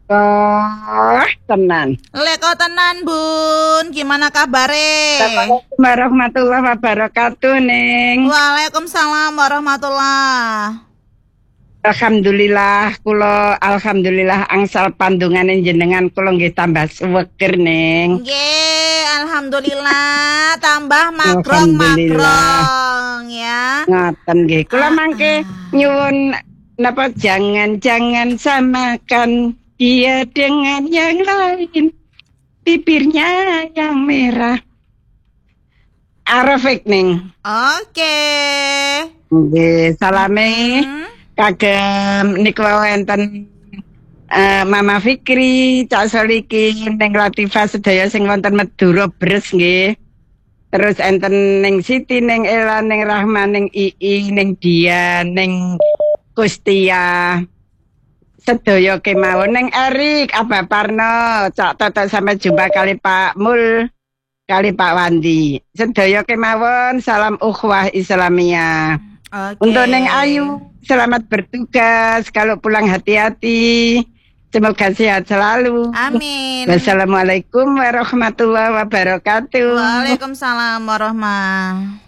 Oh, tenan. Leko tenan Bun, gimana kabare? Assalamualaikum warahmatullahi wabarakatuh, Ning. Waalaikumsalam warahmatullah. Alhamdulillah angsal pandungane jenengan kula nggih tambah suweger, Ning. Nggih, alhamdulillah tambah Alhamdulillah. magrong-magrong ya. Ngoten nggih. Kula Ah, mangke ah. nyuwun napa jangan samakan dia dengan yang lain. Bibirnya yang merah. Arafik, Ning. Oke. Nggih, salame Mm-mm. kagem niku wonten Mama Fikri, Cak Solikin, Neng Latifah sedaya sing wonten Madura Bres nggih. Terus enten Neng Siti, Neng Ela, Neng Rahma, Neng Ii, Neng Dian, Neng Kustia. Sedaya kemawon Neng Erik, Abah Parno, Cak Toto sampai jumpa kali Pak Mul, kali Pak Wandi. Sedaya kemawon salam ukhuwah Islamiyah. Oke. Untuk Neng Ayu, selamat bertugas. Kalau pulang hati-hati. Semoga sehat selalu. Amin. Wassalamualaikum warahmatullahi wabarakatuh. Waalaikumsalam warahmatullahi